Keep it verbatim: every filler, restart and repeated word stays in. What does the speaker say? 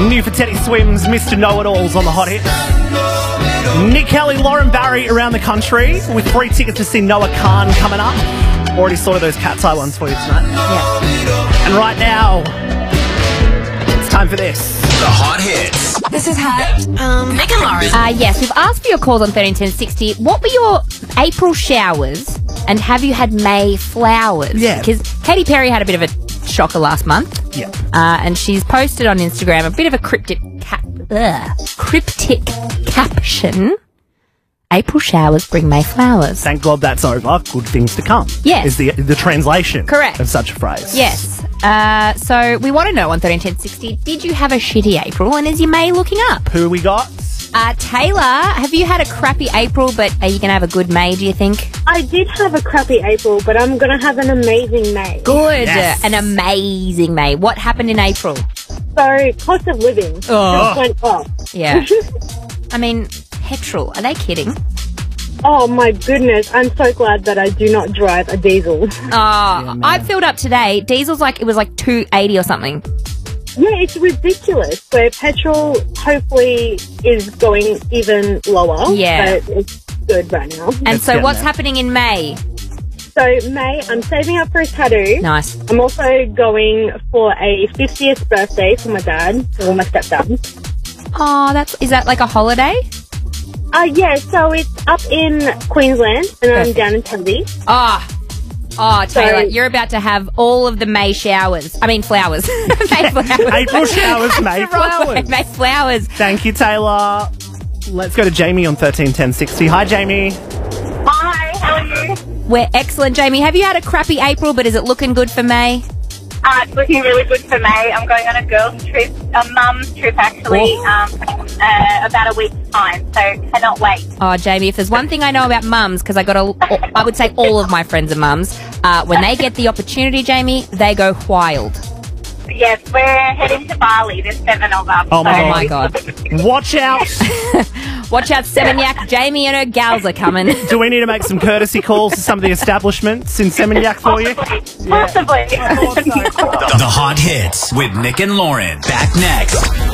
New for Teddy Swims, Mister Know-It-Alls on the hot hit. Nick Kelly, Lauren Barry around the country with free tickets to see Noah Khan coming up. Already sorted those Cat's Eye ones for you tonight. Yeah. And right now, it's time for this. The hot hits. This is hot. Um, Nick and Lauren. Uh, yes, we've asked for your calls on thirteen ten sixty. What were your April showers and have you had May flowers? Yeah. Because Katy Perry had a bit of a shocker last month. Yeah. Uh, and she's posted on Instagram a bit of a cryptic, cap- ugh, cryptic caption. April showers bring May flowers. Thank God that's over. Good things to come. Yes. Is the the translation Correct. of such a phrase. Yes. Uh, so we want to know on thirteen ten sixty, did you have a shitty April and is your May looking up? Who we got? Uh, Taylor, have you had a crappy April, but are you going to have a good May, do you think? I did have a crappy April, but I'm going to have an amazing May. Good. Yes. An amazing May. What happened in April? So, cost of living Oh. just went up. Yeah. I mean, petrol. Are they kidding? Oh, my goodness. I'm so glad that I do not drive a diesel. Oh, I filled up today. Diesel's like, it was like two eighty or something. Yeah, it's ridiculous. So, petrol hopefully is going even lower. Yeah. But it's good right now. And It's so getting what's there. happening in May? So, May, I'm saving up for a tattoo. Nice. I'm also going for a fiftieth birthday for my dad, or my stepdad. Oh, that's, is that like a holiday? Uh, yeah, so it's up in Queensland, and I'm Perfect. down in Tassie. Oh, oh, Taylor, So- you're about to have all of the May showers. I mean, flowers. May flowers. April showers, May Wrong way. flowers. May flowers. Thank you, Taylor. Let's go to Jamie on thirteen ten sixty. Hi, Jamie. Hi, how are you? We're excellent, Jamie. Have you had a crappy April, but is it looking good for May? Uh, it's looking really good for May. I'm going on a girls' trip, a mum's trip actually, Oh. um, uh, about a week's time, so cannot wait. Oh, Jamie, if there's one thing I know about mums, because I got a, I would say all of my friends are mums, uh, when they get the opportunity, Jamie, they go wild. Yes, we're heading to Bali. There's seven of us. Oh, my Oh God. my God. Watch out. Watch out, Seminyak. Jamie and her gals are coming. Do we need to make some courtesy calls to some of the establishments in Seminyak for you? Possibly. The hot hits with Nick and Lauren. Back next.